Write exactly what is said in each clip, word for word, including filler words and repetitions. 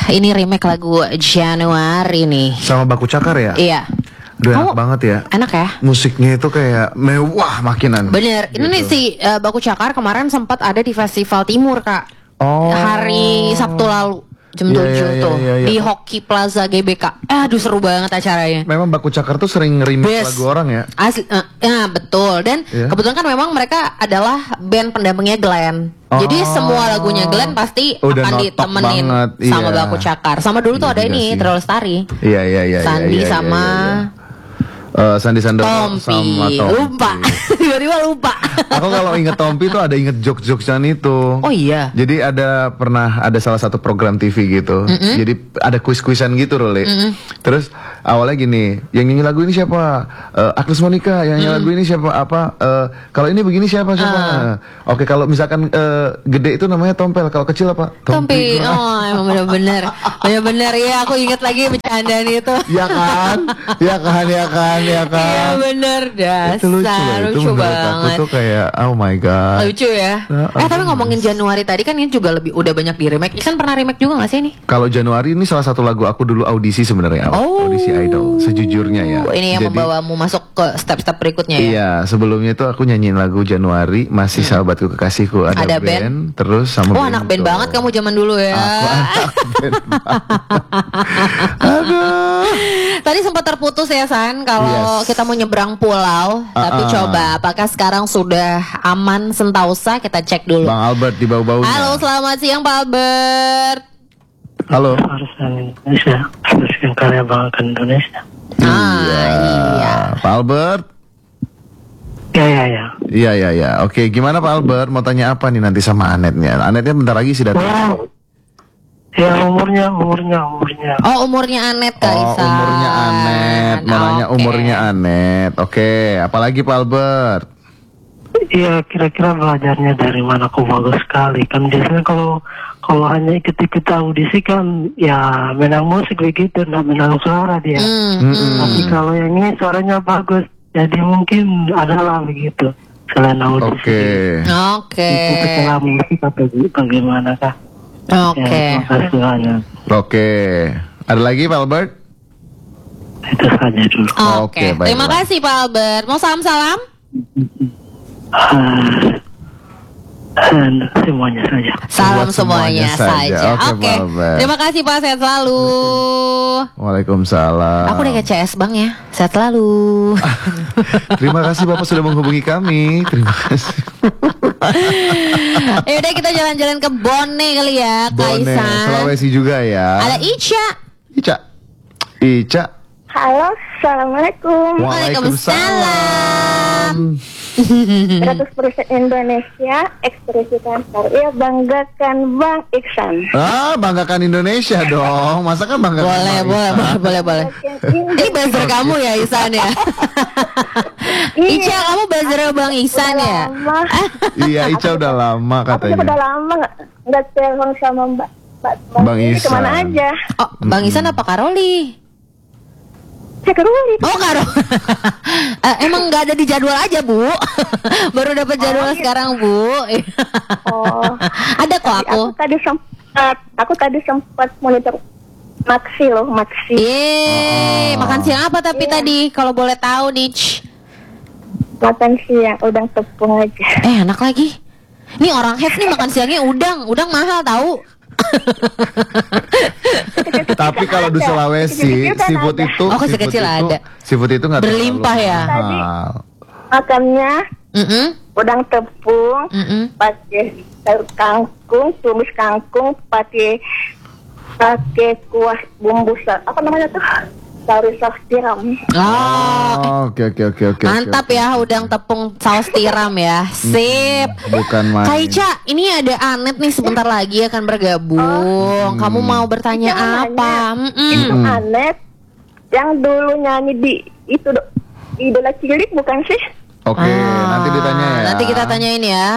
Ini remake lagu Januari nih. Sama Baku Cakar ya? Iya. Udah enak Oh, banget ya. Enak ya. Musiknya itu kayak mewah makinan. Bener. Ini gitu. nih si uh, Baku Cakar kemarin sempat ada di Festival Timur, Kak. Oh. Hari Sabtu lalu. Jam Iya, tujuh iya, tuh iya, iya. di Hoki Plaza G B K. Eh, aduh seru banget acaranya. Memang Baku Cakar tuh sering remix Best. lagu orang ya. Asli, uh, ya betul. Dan Iya. kebetulan kan memang mereka adalah band pendampingnya Glenn. Oh. Jadi semua lagunya Glenn pasti Udah akan notok ditemenin banget, sama iya. Baku Cakar. Sama dulu tuh Iya ada juga ini sih. Terlalu Lestari. Iya iya iya. Sandi iya, iya, sama iya, iya. Uh, Sandi Sandoro Tompi. sama Tompi. Lupa. Tiba-tiba lupa. Aku kalau inget Tompi tuh ada inget jokes-jokesnya itu. Oh iya. Jadi ada pernah ada salah satu program T V gitu. Mm-mm. Jadi ada kuis-kuisan gitu loh, Le. Mm-mm. Terus awalnya gini, yang nyanyi lagu ini siapa? Eh, Agnes Monica. Yang nyanyi lagu ini siapa? Apa? Eh, kalau ini begini siapa siapa? Ah. Oke, kalau misalkan eh, gede itu namanya Tompel. Kalau kecil apa? Tompi. Oh, emang bener-bener. Bener-bener ya, aku inget lagi bercandaan itu. Ya kan? Ya kan? Ya kan? Ya kan? Iya bener, dasar. Itu lucu, loh. Itu lucu menurut aku banget. tuh kayak oh my god. Lucu ya. Nah, eh tapi aduh. ngomongin Januari tadi kan ini juga lebih udah banyak di remake. Ikan pernah remake juga gak sih ini? Kalau Januari ini salah satu lagu aku dulu audisi sebenarnya. Oh. Audisi Idol sejujurnya ya. Ini yang Jadi, membawamu masuk ke step-step berikutnya ya. Iya, sebelumnya itu aku nyanyiin lagu Januari, masih sahabatku kekasihku, ada, Ada band, band. terus sama Oh anak band Bento. banget kamu zaman dulu ya. Aku anak band banget. Aduh. Tadi sempat terputus ya San kalau Yes. kita mau nyebrang pulau. Tapi Uh-uh. coba apakah sekarang sudah aman Sentausa? Kita cek dulu. Bang Albert di bau-baunya. Halo, selamat siang Pak Albert. Halo. Harusnya Indonesia, harusnya karya banggakan Indonesia. Ah, iya. Pak Albert. Ya ya ya. Iya iya iya. Oke, gimana Pak Albert? Mau tanya apa nih nanti sama Anetnya? Anetnya bentar lagi sih datang. Wow. Ya umurnya umurnya umurnya. Oh umurnya Anet Kak Oh, Isan. umurnya Anet. Mau nanya Oke. umurnya Anet. Oke, apalagi Pak Albert? Iya kira-kira belajarnya dari mana kok bagus sekali kan biasanya kalau kalau hanya ikut-ikut audisi kan ya menang musik begitu, nggak menang suara dia. Hmm, Mm-mm. hmm. Tapi kalau yang ini suaranya bagus, jadi mungkin adalah begitu selain audisi. Oke. Oke. Itu setelah musik atau bagaimana kah? Oke. Ya, terima kasih banyak. Oke. Ada lagi Pak Albert? Itu saja dulu. Oke. Oke, baik, Terima baik. kasih Pak Albert. Mau salam-salam? Ah, dan semuanya saja. Salam Buat semuanya, semuanya saja. saja. Oke, Oke. Pak Albert. Terima kasih Pak, sehat selalu. Waalaikumsalam. Aku udah kayak C S Bang ya. Sehat selalu. Terima kasih Bapak sudah menghubungi kami. Terima kasih. Ya udah kita jalan-jalan ke Bone kali ya, Bone, Kaisan. Sulawesi juga ya. Ada Ica. Ica. Ica. Halo, Assalamualaikum. Waalaikumsalam. seratus persen Indonesia, ekspresikan karya, banggakan Bang Iksan. Ah, banggakan Indonesia dong. Masa kan banggakan Boleh, Bang boleh, Isan? boleh, boleh, boleh. Ini buzzer kamu ya Isan ya. Ica, kamu buzzer Bang Isan ya. Lama. Iya, Ica udah lama Aku juga udah katanya. lama nggak nggak telepon sama Mbak Mbak Bang ini Iksan. kemana aja? Oh, Bang Isan apa Karoli? Saya ke Ruli. Oh Karo, Eh, emang nggak ada di jadwal aja Bu. Baru dapat jadwal gitu. sekarang Bu. Oh, Ada kok aku. aku tadi sempat, aku tadi sempat monitor Maxi loh, Maxi. Yeay, Oh. makan siang apa tapi Iya. tadi kalau boleh tahu nih? Makan siang, udang tepung aja. Eh enak lagi. Nih orang heads nih makan siangnya udang, udang mahal tahu. Tapi kalau di Sulawesi, Kecil-kecil kan seafood ada. itu, Oh, seafood kecil-kecil itu, ada. seafood itu nggak Berlimpah terlalu ya? mahal. Makannya Mm-mm, udang tepung, mm-mm. pakai sayur kangkung, tumis kangkung, pakai pakai kuah bumbu sa- apa namanya tuh? Sauri saus tiram. Oh, Oh, oke oke oke oke. mantap oke. ya udang tepung saus tiram ya. Sip. Bukan main. Kak Ica, ini ada Anet nih sebentar lagi akan bergabung. Kamu mau bertanya Jangan apa? Mm-mm. Itu Anet yang dulu nyanyi di itu do- Idola Cilik bukan sih? Oke, Ah, nanti ditanya ya. Nanti kita tanyain ya.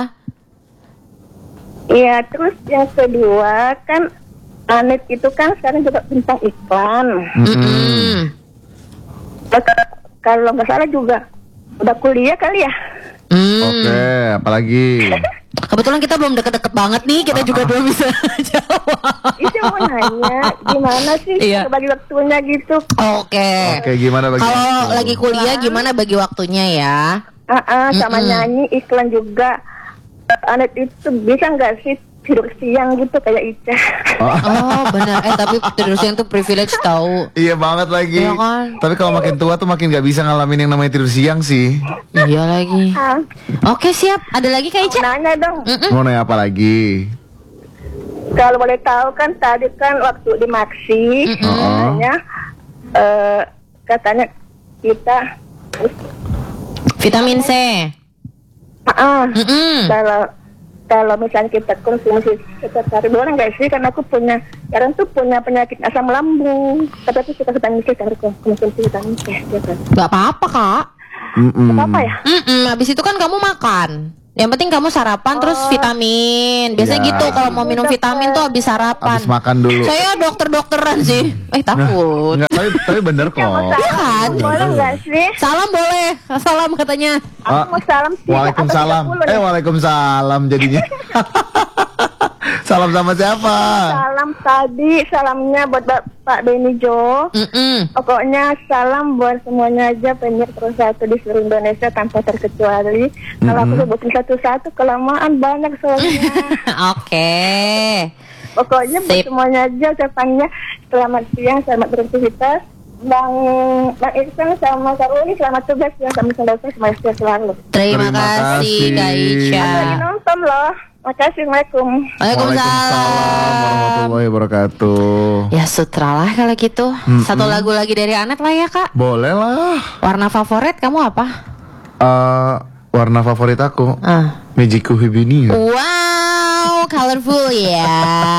Iya, terus yang kedua kan Anet itu kan sekarang juga bintang iklan. Mm-mm. Kalau- Kalau nggak salah juga udah kuliah kali ya. Mm. Oke, apalagi? Kebetulan kita belum deket-deket banget nih, kita juga belum bisa jawab. Itu mau nanya gimana sih Iya. bagi waktunya gitu. Oke. Oke, gimana bagi? Kalau lagi kuliah gimana bagi waktunya ya? Ah, ah, sama Mm-mm. nyanyi iklan juga. Eh, Anet itu bisa nggak sih tidur siang gitu kayak Ica? Oh benar. Eh tapi tidur siang tuh privilege tahu. Iya banget lagi. Iya kan? Tapi kalau makin tua tuh makin gak bisa ngalamin yang namanya tidur siang sih. Iya lagi. Ah, Oke siap. Ada lagi Kak Ica? nanya dong. Mm-mm. Mau nanya apa lagi? Kalau boleh tahu kan tadi kan waktu di Maxi, Mm-mm. katanya eh, katanya kita Vitamin C. ah, ah, Mm-mm. kalau kalau misalnya kita konsumsi setiap hari boleh nggak sih? Karena aku punya, sekarang tuh punya penyakit asam lambung. Tapi aku suka vitamin C, harus konsumsi vitamin C. Ya kan? Gak apa-apa Kak. Mm-mm. Apa ya? Mm-mm. Habis itu kan kamu makan. Yang penting kamu sarapan terus vitamin. Biasanya Ya. gitu kalau mau minum vitamin tuh habis sarapan. Habis makan dulu. Saya dokter-dokteran sih. Eh takut. Enggak, tapi tapi bener kok. Mau salam, boleh nggak sih? Salam boleh. Salam katanya. Ah, Aku mau salam sih. Waalaikumsalam. Eh, waalaikumsalam jadinya. Salam sama siapa? Salam tadi, salamnya buat Pak Benny Jo. Mm-mm. Pokoknya salam buat semuanya aja penyiar terus satu di seluruh Indonesia tanpa terkecuali. Kalau aku sebutin satu-satu kelamaan banyak soalnya. Oke. Pokoknya buat Sip. semuanya aja ucapannya selamat siang, selamat beraktivitas. Bang Bang Iksan sama Karuni selamat tugas ya, sampai selesai semuanya selalu. Terima, Terima kasih kasih. Kak Ica. Lagi nonton loh. Makasih, Assalamualaikum. Waalaikumsalam. warahmatullahi wabarakatuh. Ya sutra lah kalau gitu. Satu lagu lagi dari Anet lah ya Kak. Boleh lah. Warna favorit kamu apa? Eh, warna favorit aku Ah. Magiku Hibinia. Wow, colorful ya.